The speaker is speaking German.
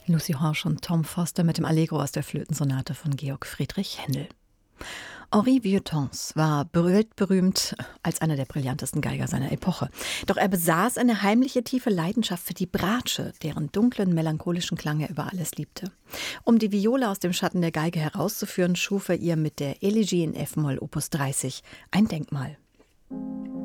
Lucy Horsch und Tom Foster mit dem Allegro aus der Flötensonate von Georg Friedrich Händel. Henri Vieuxtemps war weltberühmt als einer der brillantesten Geiger seiner Epoche. Doch er besaß eine heimliche tiefe Leidenschaft für die Bratsche, deren dunklen, melancholischen Klang er über alles liebte. Um die Viola aus dem Schatten der Geige herauszuführen, schuf er ihr mit der Elegie in F-Moll Opus 30 ein Denkmal.